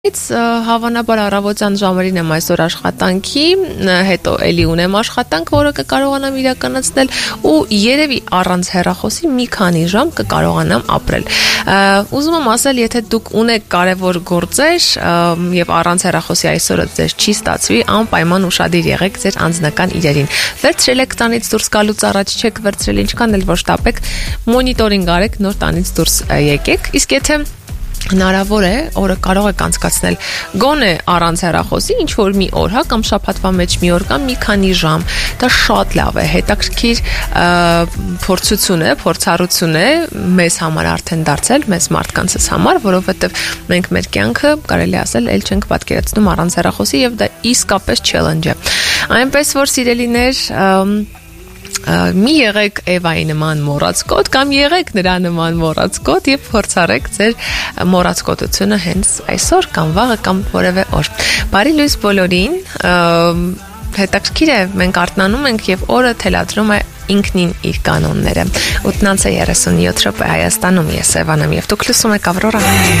Հավանաբար առավոտյան ժամերին եմ այսօր աշխատանքի, հետո էլի ունեմ աշխատանք, որը կկարողանամ իրականացնել ու երևի առանց հեռախոսի մի քանի ժամ կկարողանամ ապրել։ Ուզում եմ ասել, եթե դուք ունեք կարևոր գործեր եւ առանց հեռախոսի այսօրը ձեզ չի ստացվի, անպայման ուշադիր եղեք ձեր անձնական իրերին։ Վերցրել եք տանից դուրս գալուց առաջ չեք վերցրել ինչքան էլ ոչ տապեք, մոնիտորինգ արեք, նոր տանից դուրս եկեք, իսկ եթե հնարավոր է, օրը կարող եք անցկացնել գոնե առանց հեռախոսի, ինչ որ մի օր, կամ շաբաթվա մեջ մի օր կամ մի քանի ժամ, դա շատ լավ է, հետաքրքիր փորձառություն է մեզ համար արդեն դարձել, մեզ մարդկանցս համար, որովհետև մենք մեր կյանքը, կարելի ասել, ել չենք պատկերացնում առանց հեռախոսի եւ դա իսկապես challenge է։ Այնպես որ սիրելիներ, մի եղեք Էվայի նման մոռացկոտ կամ եղեք նրա նման մոռացկոտ եւ փորձարեք ձեր մոռացկոտությունը հենց այսօր կամ վաղը կամ որևէ օր։ Բարի լույս բոլորին, հետաքրքիր է, մենք արթնանում ենք եւ օրը թելադրում է ինքնին իր կանոնները։ 8:37 րոպե Հայաստանում ես Էվան եմ եւ դուք լսում եք Ավրորա։